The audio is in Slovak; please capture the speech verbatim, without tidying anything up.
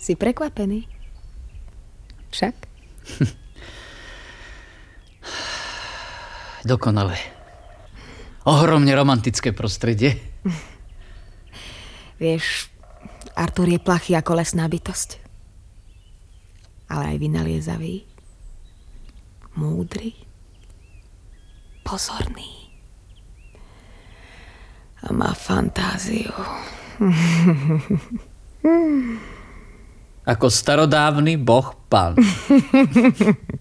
Si prekvapený? Však? Dokonale. Ohromne romantické prostredie. Vieš, Artur je plachý ako lesná bytosť. Ale aj vynaliezavý. Múdry. Pozorný. A má fantáziu. Ako starodávny boh Pan.